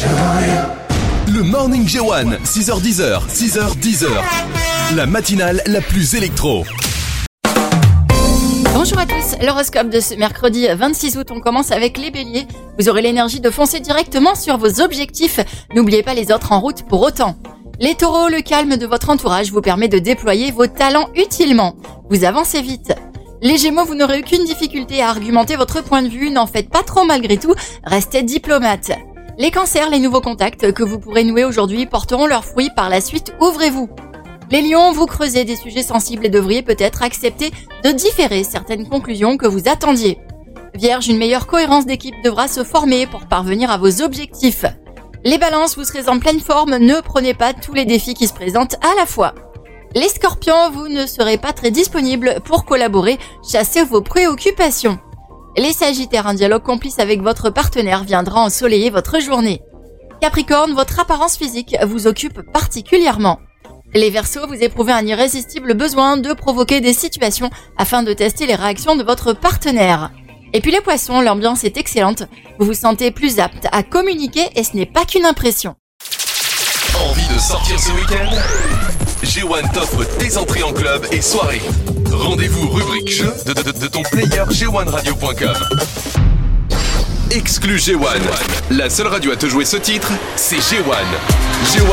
Le Morning J1, 6h10, 6h10. La matinale la plus électro. Bonjour à tous, l'horoscope de ce mercredi 26 août, on commence avec les béliers. Vous aurez l'énergie de foncer directement sur vos objectifs, n'oubliez pas les autres en route pour autant. Les taureaux, le calme de votre entourage vous permet de déployer vos talents utilement. Vous avancez vite. Les gémeaux, vous n'aurez aucune difficulté à argumenter votre point de vue, n'en faites pas trop malgré tout, restez diplomate. Les cancers, les nouveaux contacts que vous pourrez nouer aujourd'hui porteront leurs fruits par la suite, ouvrez-vous. Les lions, vous creusez des sujets sensibles et devriez peut-être accepter de différer certaines conclusions que vous attendiez. Vierge, une meilleure cohérence d'équipe devra se former pour parvenir à vos objectifs. Les balances, vous serez en pleine forme, ne prenez pas tous les défis qui se présentent à la fois. Les scorpions, vous ne serez pas très disponibles pour collaborer, chassez vos préoccupations. Les sagittaires, un dialogue complice avec votre partenaire viendra ensoleiller votre journée. Capricorne, votre apparence physique vous occupe particulièrement. Les Verseaux, vous éprouvez un irrésistible besoin de provoquer des situations afin de tester les réactions de votre partenaire. Et puis les Poissons, l'ambiance est excellente, vous vous sentez plus apte à communiquer et ce n'est pas qu'une impression. Envie de sortir ce week-end? J1 t'offre tes entrées en club et soirée. Rendez-vous rubrique jeu de ton player j1radio.com. Exclu J1. La seule radio à te jouer ce titre, c'est J1. J1